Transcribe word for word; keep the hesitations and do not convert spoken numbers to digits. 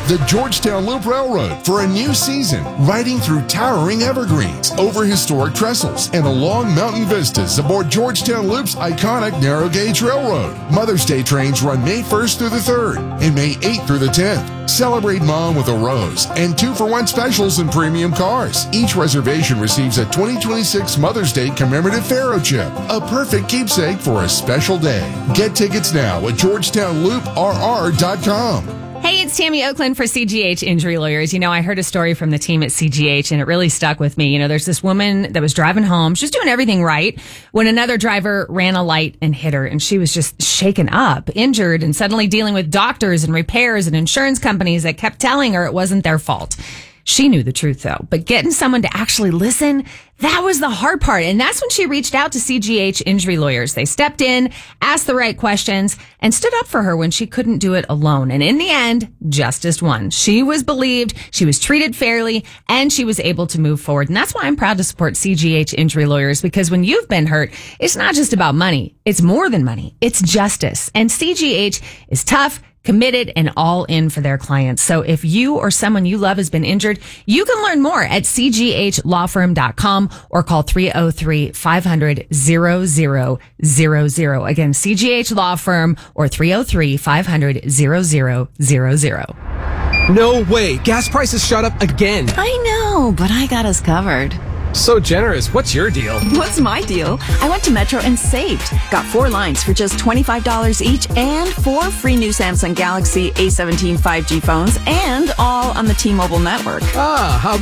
the Georgetown Loop Railroad for a new season, riding through towering evergreens, over historic trestles, and along mountain vistas aboard Georgetown Loop's iconic narrow gauge railroad. Mother's Day trains run May first through the third and May eighth through the tenth. Celebrate Mom with a rose and two for one specials in premium cars. Each reservation receives a twenty twenty-six Mother's Day commemorative Faro chip, a perfect keepsake for a special day. Get tickets now at georgetown loop r r dot com. Hey, it's Tammy Oakland for C G H Injury Lawyers. You know, I heard a story from the team at C G H and it really stuck with me. You know, there's this woman that was driving home. She was doing everything right when another driver ran a light and hit her, and she was just shaken up, injured, and suddenly dealing with doctors and repairs and insurance companies that kept telling her it wasn't their fault. She knew the truth, though, but getting someone to actually listen, that was the hard part. And that's when she reached out to C G H Injury Lawyers. They stepped in, asked the right questions, and stood up for her when she couldn't do it alone. And in the end, justice won. She was believed, she was treated fairly, and she was able to move forward. And that's why I'm proud to support C G H Injury Lawyers, because when you've been hurt, it's not just about money. It's more than money. It's justice. And C G H is tough, committed, and all in for their clients. So if you or someone you love has been injured, you can learn more at c g h law firm dot com or call three oh three, five hundred, zero zero zero zero. Again, C G H Law Firm or three oh three, five hundred, zero zero zero zero. No way. Gas prices shot up again. I know, but I got us covered. So generous. What's your deal? What's my deal? I went to Metro and saved. Got four lines for just twenty-five dollars each and four free new Samsung Galaxy A seventeen five G phones, and all on the T-Mobile network. Ah, how